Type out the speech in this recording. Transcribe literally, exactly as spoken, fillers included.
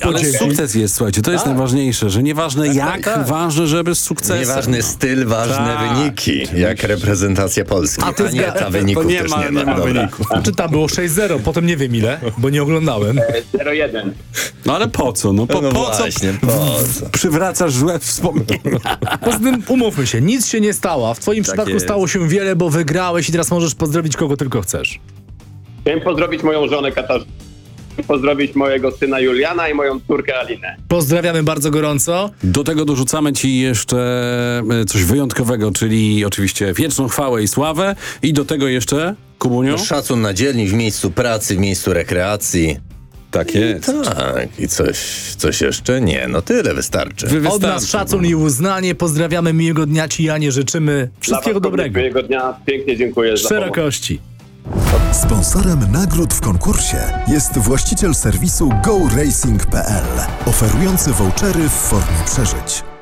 Ale podzielić. sukces jest, słuchajcie, to jest Tak. najważniejsze, że nieważne Tak, jak, tak, tak. ważne, żeby z sukcesem. Nieważny styl, ważne Tak. wyniki. Jak reprezentacja Polski. A A, ty nie, zga- ta wyników To nie też ma, nie ma. nie ma Dobra. wyników. Czy tam było sześć zero? Potem nie wiem ile, bo nie oglądałem. zero jeden. No ale po co? No po, No po właśnie, co po co? przywracasz złe wspomnienia? Poza tym umówmy się, nic się nie stało. W twoim przypadku jest. stało się wiele, bo wygrałeś i teraz możesz pozdrowić kogo tylko chcesz. Chciałem pozdrowić moją żonę Katarzynę, pozdrowić mojego syna Juliana i moją córkę Alinę. Pozdrawiamy bardzo gorąco. Do tego dorzucamy ci jeszcze e, coś wyjątkowego, czyli oczywiście wieczną chwałę i sławę i do tego jeszcze, Kubuniu? Szacun na dzielni w miejscu pracy, w miejscu rekreacji. Tak jest. Tak, i coś, coś jeszcze? Nie, no tyle wystarczy. Wy- Od wystarczy. nas szacun i uznanie. Pozdrawiamy, miłego dnia ci, Janie, życzymy wszystkiego Dla was również dobrego. miłego dnia. Pięknie dziękuję za pomoc. Szerokości. Sponsorem nagród w konkursie jest właściciel serwisu go racing kropka p l, oferujący vouchery w formie przeżyć.